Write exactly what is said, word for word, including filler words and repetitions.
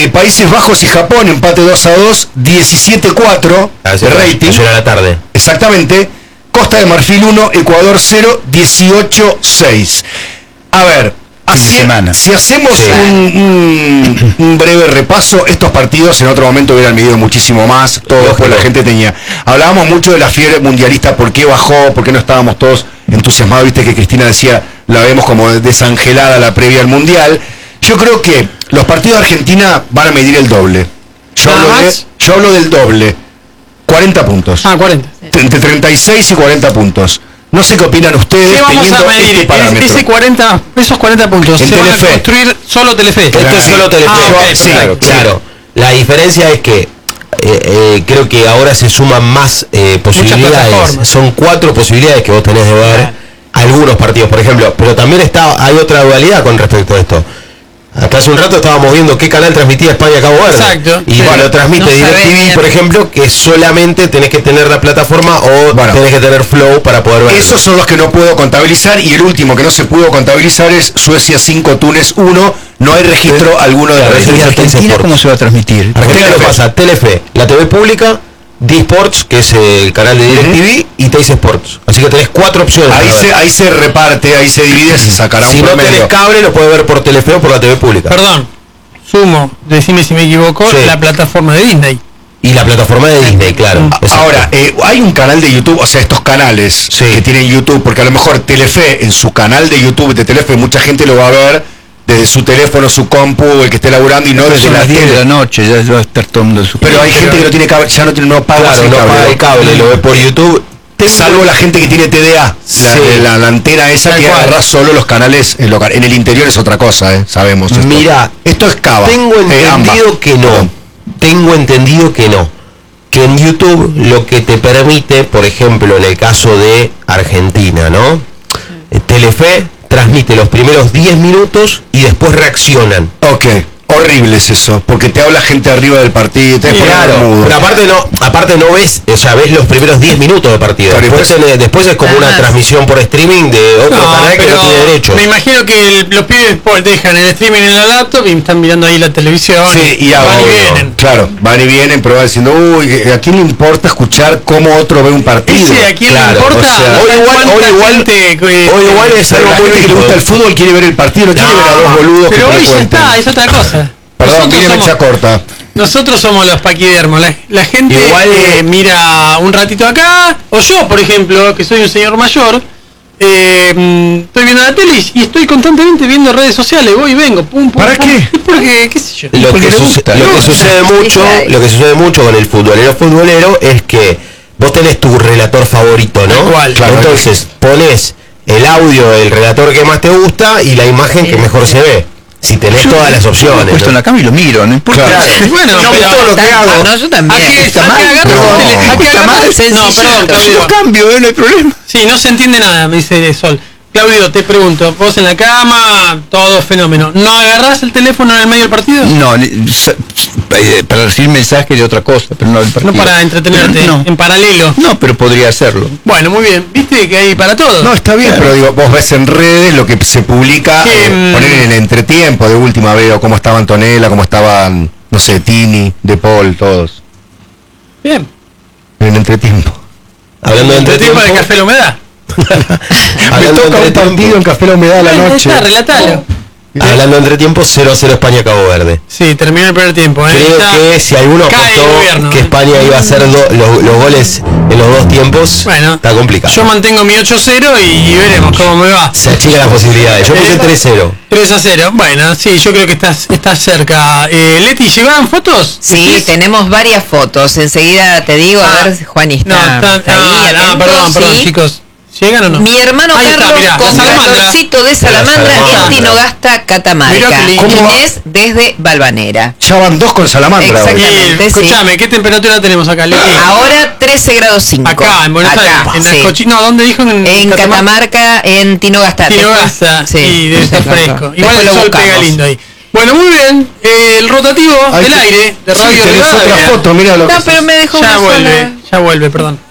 eh, Países Bajos y Japón, empate dos a dos, diecisiete cuatro de rating. Ayer a la tarde. Exactamente. Costa de Marfil uno, Ecuador cero, dieciocho seis. A ver, así, si hacemos sí. un, un, un breve repaso, estos partidos en otro momento hubieran medido muchísimo más, todo, pues la gente tenía. Hablábamos mucho de la fiebre mundialista, por qué bajó, por qué no estábamos todos entusiasmados, viste que Cristina decía, la vemos como desangelada la previa al mundial. Yo creo que los partidos de Argentina van a medir el doble. Yo, hablo, de, yo hablo del doble. cuarenta puntos. Ah, cuarenta. Entre treinta y seis y cuarenta puntos. No sé qué opinan ustedes. ¿Qué vamos a medir? Este parámetro. Ese cuarenta, esos cuarenta puntos en se Telefe. Van a construir solo Telefe. Esto es solo Telefe. Ah, okay. Sí, claro, claro. La diferencia es que eh, eh, creo que ahora se suman más eh, posibilidades. Son cuatro posibilidades que vos tenés de ver ah. algunos partidos, por ejemplo. Pero también está hay otra dualidad con respecto a esto. Hasta hace un rato estábamos viendo qué canal transmitía España-Cabo Verde. Exacto. Y bueno, lo transmite no DirecTV, por ejemplo, que solamente tenés que tener la plataforma o bueno, tenés que tener Flow para poder ver. Esos son los que no puedo contabilizar y el último que no se pudo contabilizar es Suecia cinco, Túnez uno. No hay registro ¿Eh? alguno de la ¿Y Argentina cómo se va a transmitir? Argentina lo pasa, Telefe, la T V pública, D-Sports, que es el canal de DirecTV, uh-huh. y Teis Sports. Así que tenés cuatro opciones. Ahí se, ahí se reparte, ahí se divide, se sacará si un promedio. Si no tenés cable, lo puedes ver por Telefe o por la T V pública. Perdón, sumo, decime si me equivoco, sí. la plataforma de Disney. Y la plataforma de Disney, claro. Ahora, eh, hay un canal de YouTube, o sea, estos canales sí. que tienen YouTube, porque a lo mejor Telefe, en su canal de YouTube de Telefe, mucha gente lo va a ver desde su teléfono, su compu, el que esté laburando y no desde las diez de la noche, ya va a estar todo el mundo su Pero hay gente que no tiene cable, ya no tiene no paga claro, el no cable, paga el cable, lo ve por YouTube. Salvo la gente que tiene T D A, sí. la, la, la antena esa Tal que cual. agarra solo los canales en, local. En el interior es otra cosa, eh, sabemos. Esto. Mira, esto es Cava. Tengo entendido eh, que no. Perdón. Tengo entendido que no. Que en YouTube lo que te permite, por ejemplo, en el caso de Argentina, ¿no? Sí. Telefe transmite los primeros diez minutos y después reaccionan. Ok, horrible es eso, porque te habla gente arriba del partido, te claro, pero aparte no, aparte no ves, o sea, ves los primeros diez minutos del partido. Claro, después, después, después es como ah, una transmisión por streaming de otro no, canal que no tiene derecho. Me imagino que el, los pibes dejan el streaming en la laptop y están mirando ahí la televisión. Sí, y, y van y vienen. Claro, van y vienen, pero van diciendo, uy, ¿a quién le importa escuchar cómo otro ve un partido? Sí, ¿a quién claro, le importa? O sea, hoy igual, hoy igual, te, hoy igual es algo muy que le gusta el fútbol, quiere ver el partido, no, no quiere ver a dos boludos. Pero que hoy ya está, es otra cosa. Perdón, mire mecha corta. Nosotros somos los paquidermos. La, la gente igual eh, mira un ratito acá, o yo, por ejemplo, que soy un señor mayor, eh, estoy viendo la tele y estoy constantemente viendo redes sociales, voy y vengo, pum, pum. ¿Para pum, qué? Porque, qué sé yo. Lo que, suce lo que sucede mucho, lo que sucede mucho con el futbolero futbolero es que vos tenés tu relator favorito, ¿no? ¿Cuál? Claro, entonces pones el audio del relator que más te gusta y la imagen sí, que mejor sí. se ve. Si tenés yo, todas las opciones. He puesto ¿no? en la cama y lo miro, no importa. Claro. Bueno, no, pero todo lo que hago. No, yo también. Aquí está mal. Aquí agarras. No, perdón, Claudio. Cambio, ¿eh? No hay problema. Sí, no se entiende nada, me dice Sol. Claudio, te pregunto, vos en la cama, todo fenómeno. ¿No agarrás el teléfono en el medio del partido? No, para recibir mensajes de otra cosa, pero no del partido. No para entretenerte, no. En paralelo. No, pero podría hacerlo. Bueno, muy bien. ¿Viste que hay para todo? No, está bien, claro. Pero digo, vos ves en redes lo que se publica, eh, mm. poner en el entretiempo, de última veo cómo estaba Antonella, cómo estaban, no sé, Tini, De Paul, todos. Bien. En el entretiempo. Hablando de entretiempo, de Café La Humedad. Me toca un partido en Café La Humedad a la noche. Está, relatalo. Hablando de entretiempo, cero a cero España-Cabo Verde. Sí, terminó el primer tiempo. ¿eh? Creo está, que si alguno apostó gobierno, que España ¿eh? iba a hacer do, los, los goles en los dos tiempos, bueno, está complicado. Yo mantengo mi ocho cero y, y veremos cómo me va. Se achican las posibilidades. Yo puse tres cero. tres a cero. Bueno, sí, yo creo que estás, estás cerca. Eh, Leti, ¿llegaban fotos? Sí, ¿sí? Tenemos varias fotos. Enseguida te digo, ah, a ver, Juan está, no, está ahí. Ah, no, perdón, perdón, ¿sí? Chicos. ¿Llegan o no? Mi hermano ahí Carlos está, con calorcito de Salamandra, Salamandra en Tinogasta, Catamarca. Inés desde Valvanera. Ya van dos con Salamandra. Exactamente, sí. Escuchame, ¿qué temperatura tenemos acá, Leti? Ahora trece grados cinco. Acá, en Buenos Aires. En sí. Cochi- no, ¿dónde dijo? En, en Catamarca, en Tinogasta. Tinogasta, sí, y debe estar fresco. Igual el lo sol buscamos. Pega lindo ahí. Bueno, muy bien. Eh, el rotativo ahí del te, aire de Radio sí, Rivadavia. Otra foto, míralo. No, pero me dejó ya una vuelve, sola. ya vuelve, perdón.